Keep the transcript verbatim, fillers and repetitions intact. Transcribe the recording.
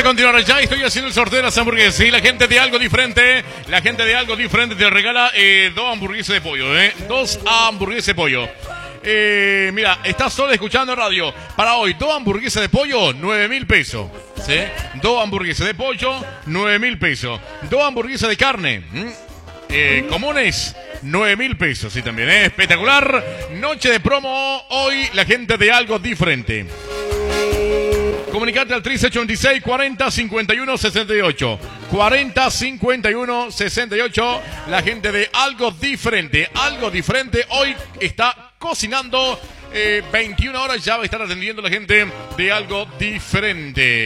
continuar ya. Estoy haciendo el sorteo de las hamburguesas. Y la gente de Algo Diferente, la gente de Algo Diferente te regala eh, dos hamburguesas de pollo, ¿eh? Dos hamburguesas de pollo. Eh, mira, estás solo escuchando radio. Para hoy, dos hamburguesas de pollo, nueve mil pesos. ¿Sí? Dos hamburguesas de pollo, nueve mil pesos. Dos hamburguesas de carne. ¿Mm? Eh, comunes, nueve mil pesos. Sí, también, ¿eh? Espectacular. Noche de promo. Hoy, la gente de Algo Diferente. Comunicate al tres ocho seis, cuarenta, cincuenta y uno, sesenta y ocho. cuarenta, cincuenta y uno, sesenta y ocho. La gente de Algo Diferente. Algo Diferente hoy está cocinando. Eh, veintiuna horas ya va a estar atendiendo la gente de Algo Diferente.